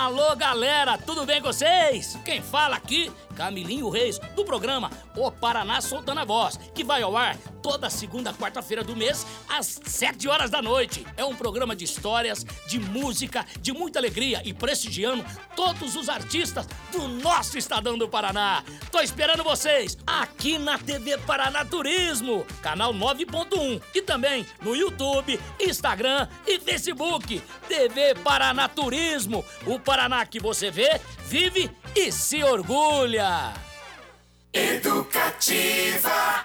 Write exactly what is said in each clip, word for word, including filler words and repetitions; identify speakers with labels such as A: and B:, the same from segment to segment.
A: Alô, galera, tudo bem com vocês? Quem fala aqui, Camilinho Reis, do programa O Paraná Soltando a Voz, que vai ao ar toda segunda quarta-feira do mês, às sete horas da noite. É um programa de histórias, de música, de muita alegria e prestigiando todos os artistas do nosso estadão do Paraná. Tô esperando vocês aqui na T V Paraná Turismo, canal nove ponto um, e também no YouTube, Instagram e Facebook. T V Paraná Turismo, o Paraná que você vê, vive e se orgulha.
B: Educativa.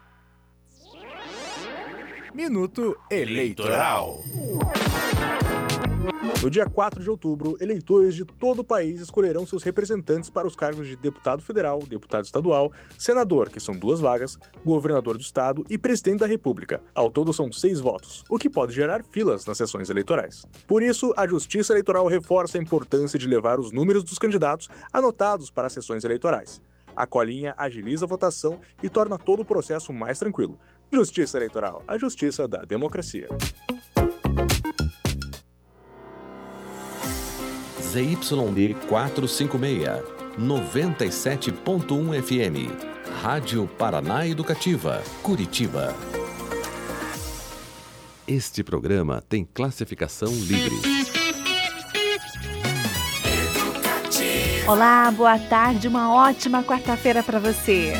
C: Minuto Eleitoral. No dia quatro de outubro, eleitores de todo o país escolherão seus representantes para os cargos de deputado federal, deputado estadual, senador, que são duas vagas, governador do estado e presidente da república. Ao todo são seis votos, o que pode gerar filas nas sessões eleitorais. Por isso, a Justiça Eleitoral reforça a importância de levar os números dos candidatos anotados para as sessões eleitorais. A colinha agiliza a votação e torna todo o processo mais tranquilo. Justiça Eleitoral, a justiça da democracia.
D: Z Y D quatrocentos e cinquenta e seis, noventa e sete ponto um F M, Rádio Paraná Educativa, Curitiba. Este programa tem classificação livre.
E: Olá, boa tarde, uma ótima quarta-feira para você.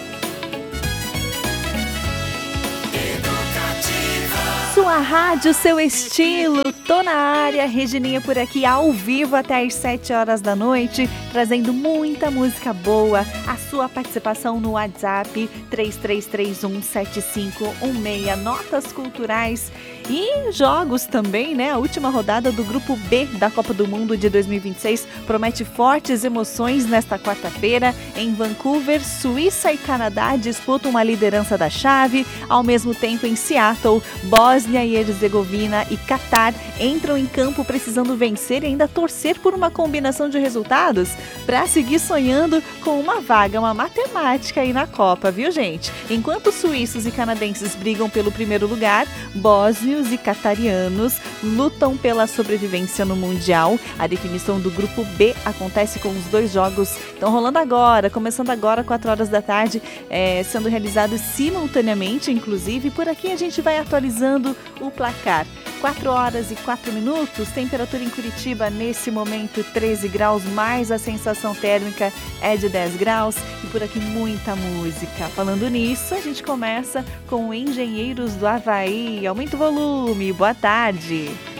E: Sua rádio, seu estilo, tô na área, Regininha por aqui ao vivo até às sete horas da noite, trazendo muita música boa, a sua participação no WhatsApp três três três um sete cinco um seis, notas culturais e jogos também, né? A última rodada do Grupo B da Copa do Mundo de dois mil e vinte e seis promete fortes emoções nesta quarta-feira. Em Vancouver, Suíça e Canadá disputam uma liderança da chave. Ao mesmo tempo, em Seattle, Bósnia e Herzegovina e Catar entram em campo precisando vencer e ainda torcer por uma combinação de resultados para seguir sonhando com uma vaga, uma matemática aí na Copa, viu, gente? Enquanto suíços e canadenses brigam pelo primeiro lugar, bósnios e catarianos lutam pela sobrevivência no Mundial. A definição do Grupo B acontece com os dois jogos estão rolando agora, começando agora, quatro horas da tarde, é, sendo realizados simultaneamente, inclusive. Por aqui a gente vai atualizando o placar. quatro horas e quatro minutos, temperatura em Curitiba nesse momento treze graus, mais a sensação térmica é de dez graus e por aqui muita música. Falando nisso, a gente começa com Engenheiros do Havaí. Aumenta o volume, boa tarde.